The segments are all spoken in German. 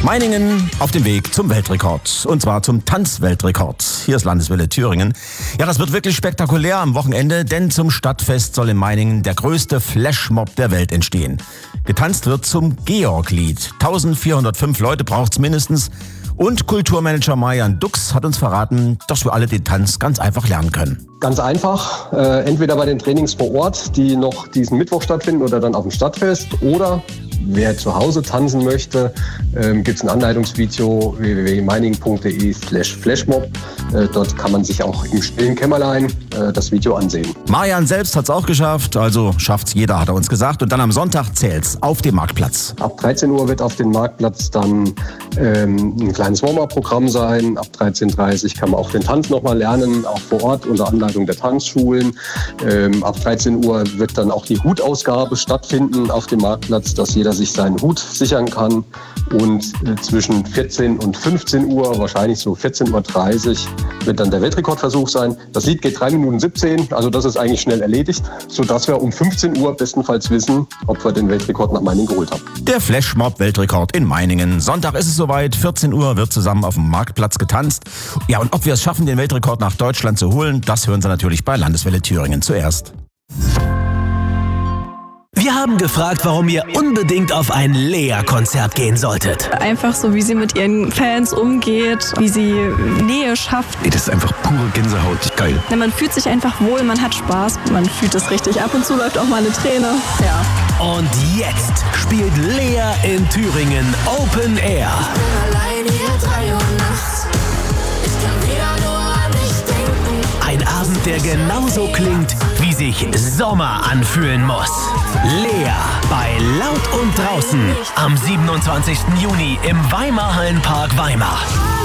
Meiningen auf dem Weg zum Weltrekord. Und zwar zum Tanzweltrekord. Hier ist Landeswelle Thüringen. Ja, das wird wirklich spektakulär am Wochenende, denn zum Stadtfest soll in Meiningen der größte Flashmob der Welt entstehen. Getanzt wird zum Georg-Lied. 1405 Leute braucht's mindestens. Und Kulturmanager Marian Dux hat uns verraten, dass wir alle den Tanz ganz einfach lernen können. Ganz einfach, entweder bei den Trainings vor Ort, die noch diesen Mittwoch stattfinden oder dann auf dem Stadtfest, oder wer zu Hause tanzen möchte, gibt es ein Anleitungsvideo www.meiningen.de/flashmob. Dort kann man sich auch im stillen Kämmerlein das Video ansehen. Marian selbst hat es auch geschafft, also schafft's jeder, hat er uns gesagt. Und dann am Sonntag zählt's auf dem Marktplatz. Ab 13 Uhr wird auf dem Marktplatz dann ein kleines Warm-up-Programm sein. Ab 13:30 Uhr kann man auch den Tanz nochmal lernen, auch vor Ort unter Anleitung der Tanzschulen. Ab 13 Uhr wird dann auch die Hutausgabe stattfinden auf dem Marktplatz, dass jeder sich seinen Hut sichern kann. Und zwischen 14 und 15 Uhr, wahrscheinlich so 14:30 Uhr, wird dann der Weltrekordversuch sein. Das Lied geht 3 Minuten 17, also das ist eigentlich schnell erledigt, sodass wir um 15 Uhr bestenfalls wissen, ob wir den Weltrekord nach Meiningen geholt haben. Der Flashmob-Weltrekord in Meiningen. Sonntag ist es soweit, 14 Uhr wird zusammen auf dem Marktplatz getanzt. Ja, und ob wir es schaffen, den Weltrekord nach Deutschland zu holen, das hören Sie natürlich bei Landeswelle Thüringen zuerst. Wir haben gefragt, warum ihr unbedingt auf ein Lea-Konzert gehen solltet. Einfach so, wie sie mit ihren Fans umgeht, wie sie Nähe schafft. Das ist einfach pure Gänsehaut. Geil. Man fühlt sich einfach wohl, man hat Spaß, man fühlt es richtig. Ab und zu läuft auch mal eine Träne. Ja. Und jetzt spielt Lea in Thüringen Open Air. Ich bin allein hier 3 Uhr nachts. Ich kann wieder nur an dich denken. Ein Abend, der genauso klingt, wie sich Sommer anfühlen muss. Lea bei Laut und Draußen am 27. Juni im Weimar-Hallenpark Weimar.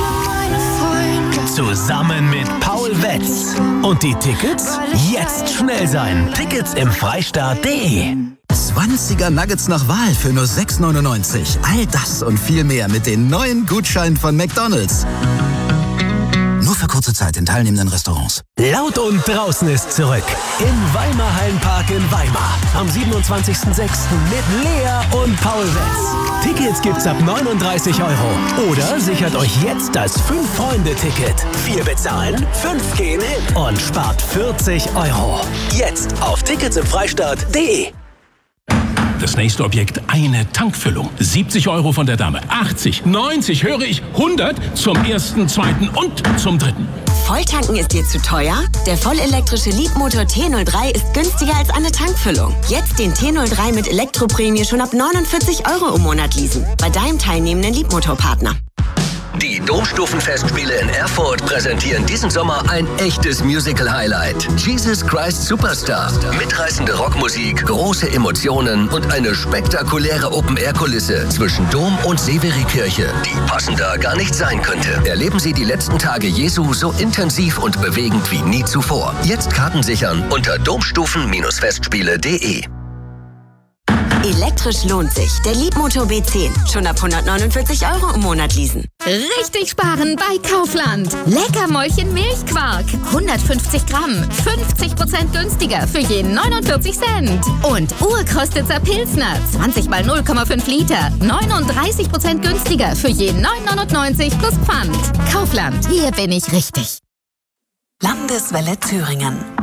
Zusammen mit Paul Wetz. Und die Tickets? Jetzt schnell sein. Tickets im Freistaat.de. 20er Nuggets nach Wahl für nur 6,99. All das und viel mehr mit den neuen Gutscheinen von McDonald's. Nur für kurze Zeit in teilnehmenden Restaurants. Laut und Draußen ist zurück. Im Weimar-Hallenpark in Weimar. Am 27.06. mit Lea und Paul Wetz. Tickets gibt's ab 39 €. Oder sichert euch jetzt das 5-Freunde-Ticket. 4 bezahlen, 5 gehen hin und spart 40 €. Jetzt auf ticketsimfreistaat.de. Das nächste Objekt, eine Tankfüllung. 70 € von der Dame, 80, 90, höre ich, 100 zum ersten, zweiten und zum dritten. Volltanken ist dir zu teuer? Der vollelektrische Leapmotor T03 ist günstiger als eine Tankfüllung. Jetzt den T03 mit Elektroprämie schon ab 49 € im Monat leasen. Bei deinem teilnehmenden Leapmotor-Partner. Die Domstufenfestspiele in Erfurt präsentieren diesen Sommer ein echtes Musical-Highlight. Jesus Christ Superstar. Mitreißende Rockmusik, große Emotionen und eine spektakuläre Open-Air-Kulisse zwischen Dom und Severikirche, die passender gar nicht sein könnte. Erleben Sie die letzten Tage Jesu so intensiv und bewegend wie nie zuvor. Jetzt Karten sichern unter domstufen-festspiele.de. Elektrisch lohnt sich. Der Leapmotor B10. Schon ab 149 € im Monat leasen. Richtig sparen bei Kaufland. Leckermäulchen Milchquark. 150 Gramm. 50% günstiger für je 49 Cent. Und Urkrostitzer Pilsner. 20 mal 0,5 Liter. 39% günstiger für je 9,99 plus Pfand. Kaufland. Hier bin ich richtig. Landeswelle Thüringen.